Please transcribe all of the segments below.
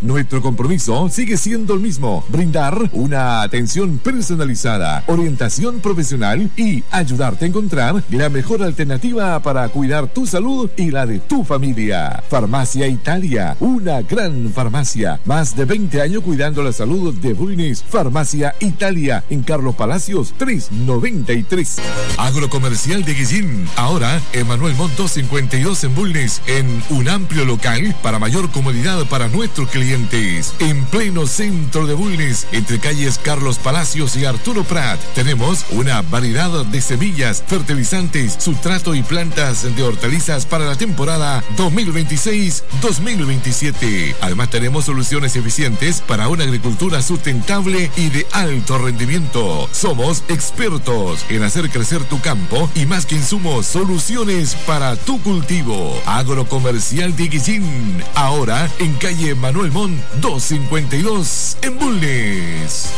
Nuestro compromiso sigue siendo el mismo: brindar una atención personalizada, orientación profesional y ayudarte a encontrar la mejor alternativa para cuidar tu salud y la de tu familia. Farmacia Italia, una gran farmacia. Más de 20 años cuidando la salud de Bulnes. Farmacia Italia, en Carlos Palacios 393. Agrocomercial de Guillín, ahora Emanuel Montt 252 en Bulnes, en un amplio local para mayor comodidad para nuestros clientes. En pleno centro de Bulnes, entre calles Carlos Palacios y Arturo Prat, tenemos una variedad de semillas, fertilizantes, sustrato y plantas de hortalizas para la temporada 2026-2027. Además tenemos soluciones eficientes para una agricultura sustentable y de alto rendimiento. Somos expertos en hacer crecer tu campo y, más que insumos, soluciones para tu cultivo. Agrocomercial de Guillín, ahora en calle Manuel Montt 252 en Bulnes.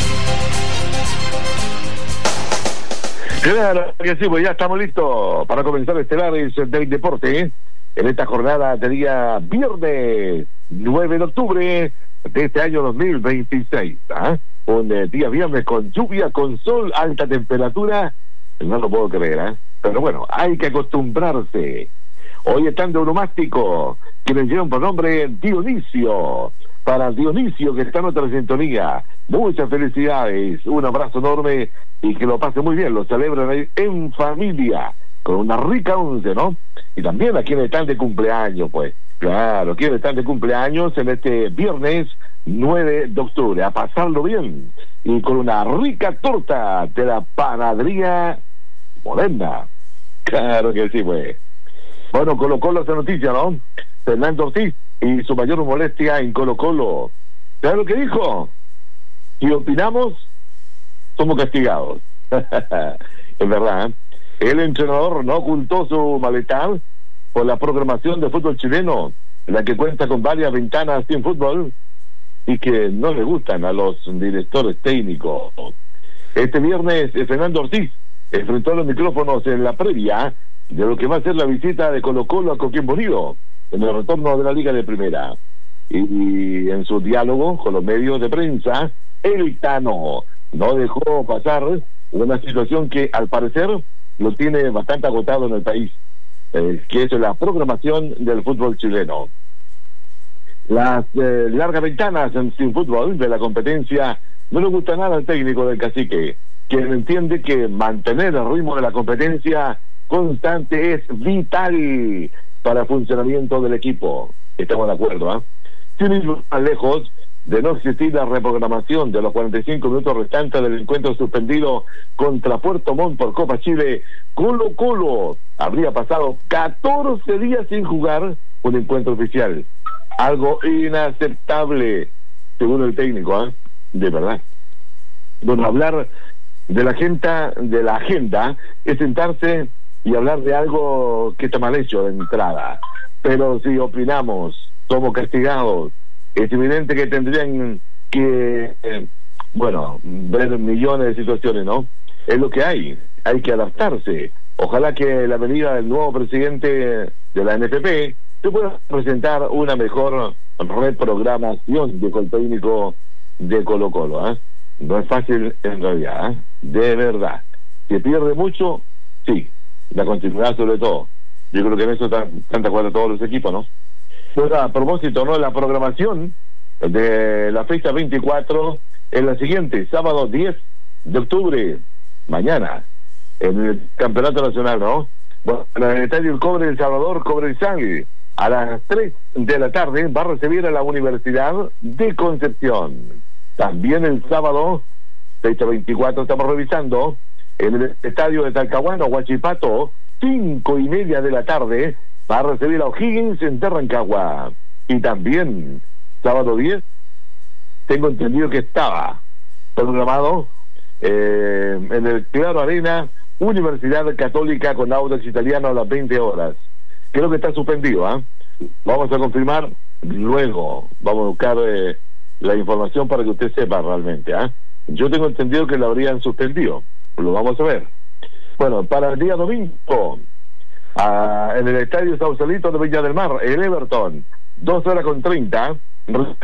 Claro que sí, pues ya estamos listos para comenzar Estelares del Deporte en esta jornada de día viernes 9 de octubre de este año 2026. Un día viernes con lluvia, con sol, alta temperatura. No lo puedo creer, pero bueno, hay que acostumbrarse. Hoy están de onomástico, quienes llevan por nombre Dionisio. Para Dionisio, que está en otra sintonía, muchas felicidades, un abrazo enorme y que lo pase muy bien. Lo celebran ahí en familia, con una rica once, ¿no? Y también a quienes están de cumpleaños, pues. Claro, quienes están de cumpleaños en este viernes 9 de octubre, a pasarlo bien y con una rica torta de la panadería Moderna. Claro que sí, pues. Bueno, Colo-Colo esa noticia, ¿no? Fernando Ortiz y su mayor molestia en Colo-Colo. ¿Sabes lo que dijo? Si opinamos, somos castigados. Es verdad, El entrenador no ocultó su malestar por la programación de fútbol chileno, la que cuenta con varias ventanas sin fútbol y que no le gustan a los directores técnicos. Este viernes, Fernando Ortiz enfrentó los micrófonos en la previa de lo que va a ser la visita de Colo-Colo a Coquimbo Unido en el retorno de la Liga de Primera. Y en su diálogo con los medios de prensa, el Tano no dejó pasar una situación que al parecer lo tiene bastante agotado en el país, que es la programación del fútbol chileno. Las largas ventanas sin fútbol de la competencia no le gusta nada al técnico del Cacique, quien entiende que mantener el ritmo de la competencia constante es vital para el funcionamiento del equipo. Estamos de acuerdo, Sin ir más lejos de no existir la reprogramación de los 45 minutos restantes del encuentro suspendido contra Puerto Montt por Copa Chile, Colo-Colo habría pasado 14 días sin jugar un encuentro oficial. Algo inaceptable, según el técnico, de verdad. Bueno, hablar de la agenda es sentarse y hablar de algo que está mal hecho de entrada. Pero si opinamos, somos castigados. Es evidente que tendrían que, ver millones de situaciones, ¿no? Es lo que hay que adaptarse. Ojalá que la venida del nuevo presidente de la NFP se pueda presentar una mejor reprogramación de el técnico de Colo-Colo, No es fácil en realidad, de verdad. Se pierde mucho, sí, la continuidad sobre todo. Yo creo que en eso están de acuerdo todos los equipos, ¿no? Pero a propósito, ¿no? La programación de la fecha 24 es la siguiente: sábado 10 de octubre, mañana, en el Campeonato Nacional, ¿no? Bueno, en el Estadio El Cobre del Salvador, Cobresal, a las 3 de la tarde va a recibir a la Universidad de Concepción. También el sábado, fecha 24, estamos revisando, en el Estadio de Talcahuano, Huachipato, 5:30 de la tarde, va a recibir a O'Higgins en Rancagua. Y también, sábado 10, tengo entendido que estaba programado en el Claro Arena, Universidad Católica con Audax Italiano a las 20 horas. Creo que está suspendido, Vamos a confirmar luego, vamos a buscar la información para que usted sepa realmente, Yo tengo entendido que lo habrían suspendido, lo vamos a ver. Bueno, para el día domingo, en el Estadio Sausalito de Villa del Mar, el Everton, 2:30